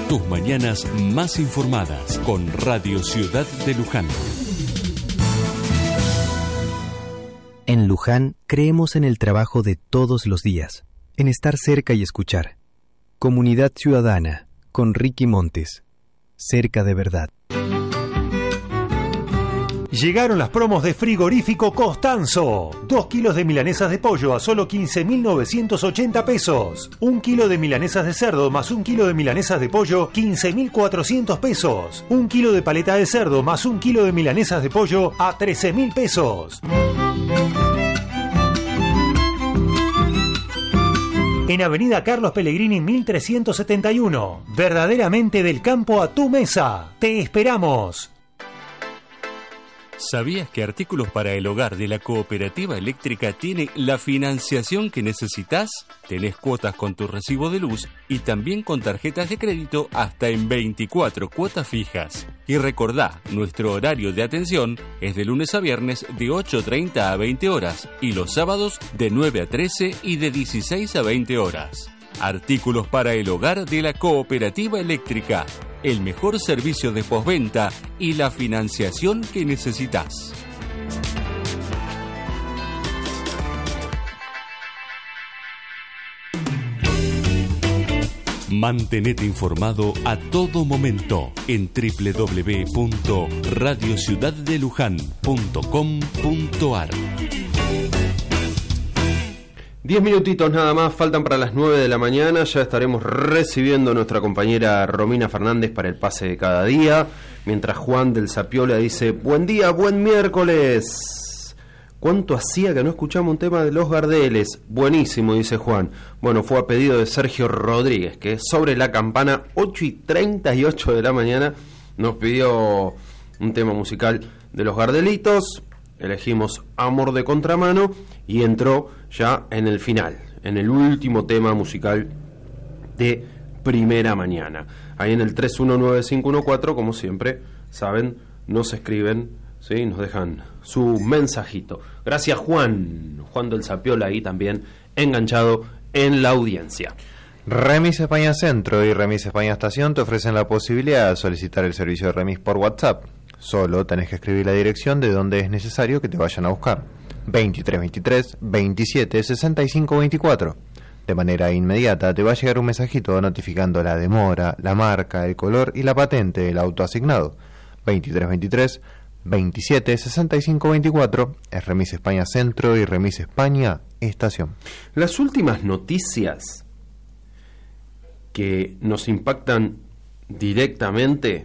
Tus mañanas más informadas con Radio Ciudad de Luján. En Luján creemos en el trabajo de todos los días, en estar cerca y escuchar. Comunidad Ciudadana, con Ricky Montes. Cerca de verdad. Llegaron las promos de Frigorífico Costanzo. 2 kilos de milanesas de pollo a solo 15.980 pesos. 1 kilo de milanesas de cerdo más 1 kilo de milanesas de pollo, 15.400 pesos. 1 kilo de paleta de cerdo más 1 kilo de milanesas de pollo a 13.000 pesos. En Avenida Carlos Pellegrini 1371. Verdaderamente del campo a tu mesa. Te esperamos. ¿Sabías que Artículos para el Hogar de la Cooperativa Eléctrica tiene la financiación que necesitas? Tenés cuotas con tu recibo de luz y también con tarjetas de crédito hasta en 24 cuotas fijas. Y recordá, nuestro horario de atención es de lunes a viernes de 8:30 a 20 horas y los sábados de 9 a 13 y de 16 a 20 horas. Artículos para el Hogar de la Cooperativa Eléctrica. El mejor servicio de postventa y la financiación que necesitas. Mantenete informado a todo momento en www.radiociudaddeluján.com.ar. 10 minutitos nada más, faltan para las 9 de la mañana, ya estaremos recibiendo a nuestra compañera Romina Fernández para el pase de cada día, mientras Juan del Zapiola dice, buen día, buen miércoles. ¿Cuánto hacía que no escuchamos un tema de Los Gardeles? Buenísimo, dice Juan. Bueno, fue a pedido de Sergio Rodríguez, que sobre la campana, 8:38 de la mañana, nos pidió un tema musical de Los Gardelitos. Elegimos Amor de Contramano y entró ya en el final, en el último tema musical de Primera Mañana. Ahí en el 319514, como siempre, saben, nos escriben, ¿sí? Nos dejan su mensajito. Gracias Juan del Zapiola ahí también enganchado en la audiencia. Remis España Centro y Remis España Estación te ofrecen la posibilidad de solicitar el servicio de remis por WhatsApp. Solo tenés que escribir la dirección de donde es necesario que te vayan a buscar. 2323 27 65 24. De manera inmediata te va a llegar un mensajito notificando la demora, la marca, el color y la patente del auto asignado. 2323 27 65 24 es Remis España Centro y Remis España Estación. Las últimas noticias que nos impactan directamente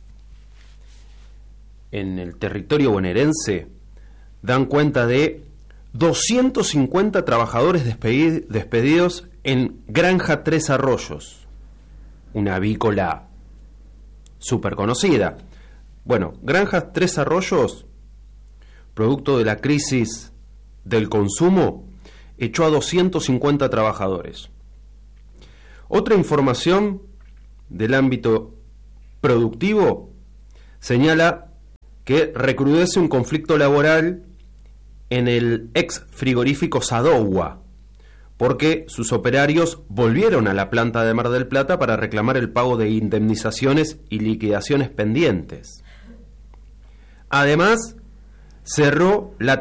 en el territorio bonaerense dan cuenta de 250 trabajadores despedidos en Granja Tres Arroyos, una avícola súper conocida. Bueno, Granja Tres Arroyos, producto de la crisis del consumo, echó a 250 trabajadores. Otra información del ámbito productivo señala que recrudece un conflicto laboral en el ex frigorífico Sadowa, porque sus operarios volvieron a la planta de Mar del Plata para reclamar el pago de indemnizaciones y liquidaciones pendientes. Además, cerró la